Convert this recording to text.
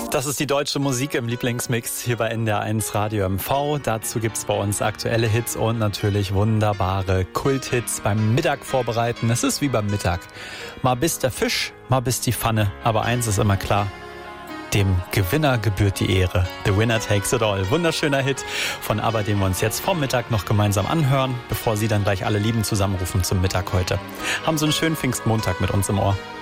Das ist die deutsche Musik im Lieblingsmix hier bei NDR1 Radio MV. Dazu gibt's bei uns aktuelle Hits und natürlich wunderbare Kulthits beim Mittag vorbereiten. Es ist wie beim Mittag. Mal bis der Fisch, mal bis die Pfanne. Aber eins ist immer klar: dem Gewinner gebührt die Ehre. The winner takes it all. Wunderschöner Hit von ABBA, den wir uns jetzt vom Mittag noch gemeinsam anhören, bevor Sie dann gleich alle Lieben zusammenrufen zum Mittag heute. Haben Sie einen schönen Pfingstmontag mit uns im Ohr.